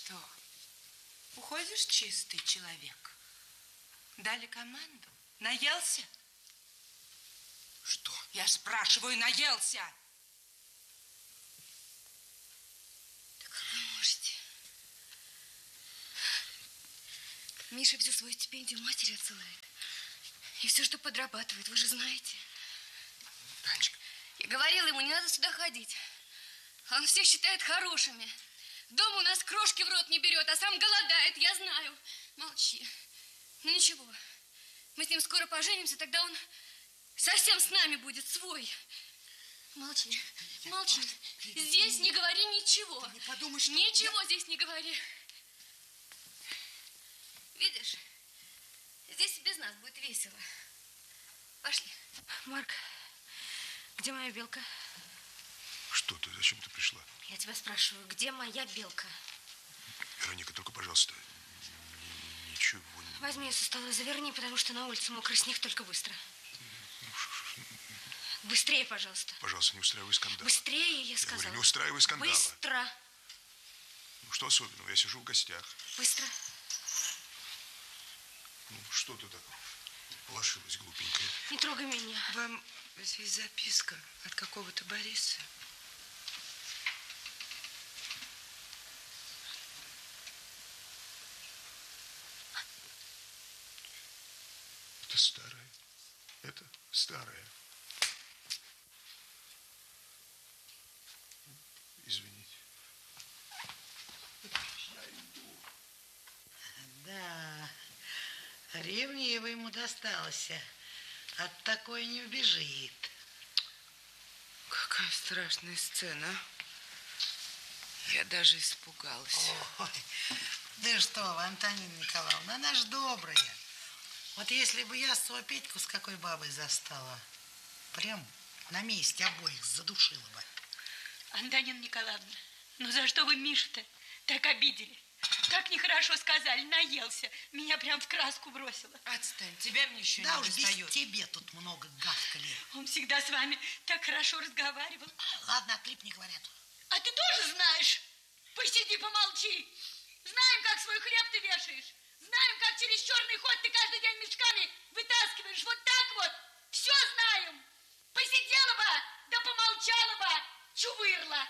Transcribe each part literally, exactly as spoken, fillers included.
Что, уходишь, чистый человек? Дали команду? Наелся? Что? Я спрашиваю, наелся? Да как вы можете? Миша всю свою стипендию матери отсылает. И все, что подрабатывает, вы же знаете. Танечка. Я говорила ему, не надо сюда ходить. Он всех считает хорошими. Дома у нас крошки в рот не берет, а сам голодает, я знаю. Молчи. Ну ничего, мы с ним скоро поженимся, тогда он совсем с нами будет свой. Молчи, молчи. Здесь не говори ничего. Ты не подумай, что... Ничего я... здесь не говори. Видишь, здесь и без нас будет весело. Пошли. Марк, где моя белка? Что ты? Зачем ты пришла? Я тебя спрашиваю, где моя белка? Вероника, только, пожалуйста, ничего не... Возьми ее со стола, заверни, потому что на улице мокрый снег, только быстро. Быстрее, пожалуйста. Пожалуйста, не устраивай скандал. Быстрее, я сказала. Я говорю, не устраивай скандала. Быстро. Ну, что особенного? Я сижу в гостях. Быстро. Ну, что ты так полошилась, глупенькая? Не трогай меня. Вам здесь записка от какого-то Бориса. Это старое. Это старое. Извините. Я иду. Да, ревниво ему досталось. От такой не убежит. Какая страшная сцена. Я даже испугалась. Ой, да что вы, Антонина Николаевна, она ж добрая. Вот если бы я своего Петьку с какой бабой застала, прям на месте обоих задушила бы. Антонина Николаевна, ну за что вы Мишу-то так обидели? Как нехорошо сказали, наелся. Меня прям в краску бросило. Отстань, тебя мне еще Да не уж без достает. тебе тут много гавкали. Он всегда с вами так хорошо разговаривал. Ладно, отлипни, говорят. А ты тоже знаешь? Посиди, помолчи. Знаем, как свой хлеб ты вешаешь. Знаем, как через черный ход ты каждый день мешками вытаскиваешь. Вот так вот. Все знаем. Посидела бы, да помолчала бы, чувырла.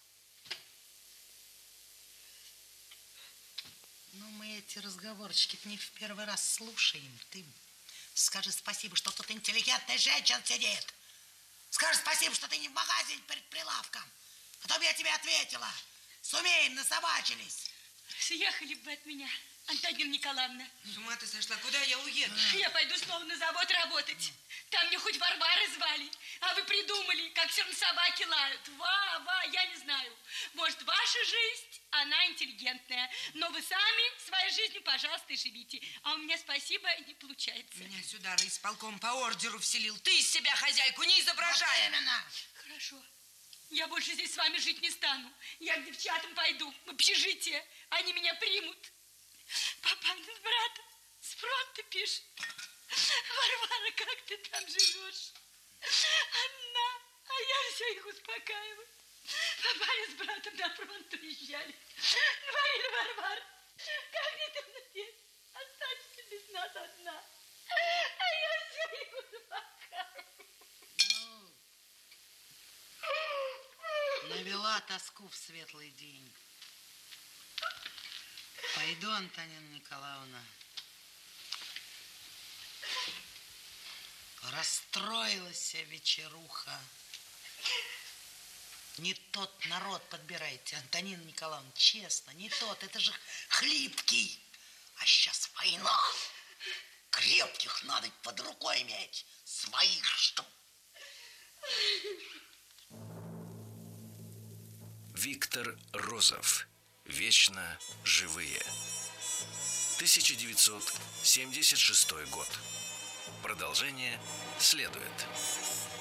Ну, мы эти разговорчики не в первый раз слушаем. Ты скажи спасибо, что тут интеллигентная женщина сидит. Скажи спасибо, что ты не в магазине перед прилавком. Потом я тебе ответила. Сумеем, насобачились. Съехали бы от меня, Антонина Николаевна. С ума ты сошла? Куда я уеду? Я пойду снова на завод работать. Там мне хоть Варвары звали. А вы придумали, как все на собаки лают. Ва, ва, я не знаю. Может, ваша жизнь, она интеллигентная. Но вы сами своей жизнью, пожалуйста, и живите. А у меня, спасибо, не получается. Меня сюда райисполком по ордеру вселил. Ты из себя хозяйку не изображай. Вот именно. Хорошо. Я больше здесь с вами жить не стану. Я к девчатам пойду в общежитие. Они меня примут. Папа с братом с фронта пишет. Варвара, как ты там живешь? Одна. А я все их успокаиваю. Папа с братом на фронт уезжали. Говорили, Варвара, как ты там здесь? Останешься без нас одна. А я все их успокаиваю. Ну, навела тоску в светлый день. Пойду, Антонина Николаевна. Расстроилась вечеруха. Не тот народ подбираете, Антонина Николаевна, честно, не тот. Это же хлипкий. А сейчас война. Крепких надо под рукой иметь. Своих, чтоб... Виктор Розов. Вечно живые. тысяча девятьсот семьдесят шестой год. Продолжение следует.